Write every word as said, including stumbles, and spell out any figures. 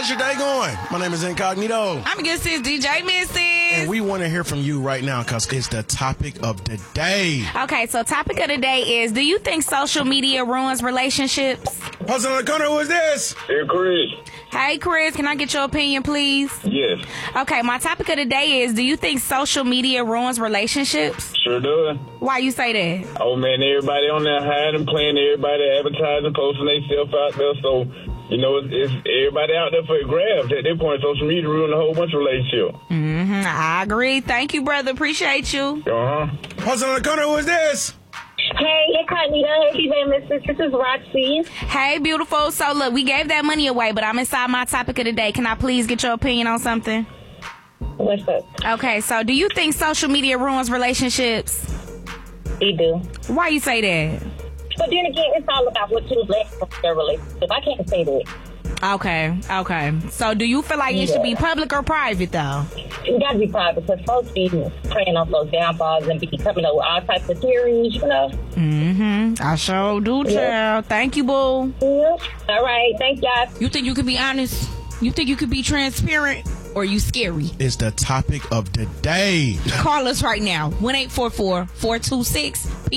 How's your day going? My name is Incognito. I'm good, sis. D J Missus. And we want to hear from you right now because it's the topic of the day. Okay, so topic of the day is, do you think social media ruins relationships? Hustle on the corner, who is this? Hey, Chris. Hey, Chris, can I get your opinion, please? Yes. Okay, my topic of the day is, do you think social media ruins relationships? Sure does. Why you say that? Oh, man, everybody on there hiding, playing, everybody advertising, posting themselves out there. So, you know, it's, it's everybody out there for a grabs. At that point, social media ruined a whole bunch of relationships. Mm-hmm, I agree. Thank you, brother. Appreciate you. Uh-huh. Hustle on the corner, who is this? Hey, Incognito. Hey, D J Missus This is Roxy. Hey, beautiful. So, look, we gave that money away, but I'm inside my topic of the day. Can I please get your opinion on something? What's up? Okay, so do you think social media ruins relationships? You do. Why you say that? But then again, it's all about what you let from their relationship. I can't say that. Okay, okay. So do you feel like it should be public or private, though? It got to be private because folks be preying on those downfalls and be coming up with all types of theories, you know? Mm-hmm. I sure do, child. Yeah. Thank you, boo. Yeah. All right. Thank y'all. You think you could be honest? You think you could be transparent? Or you scary? It's the topic of the day. Call us right now. one eight four four, four two six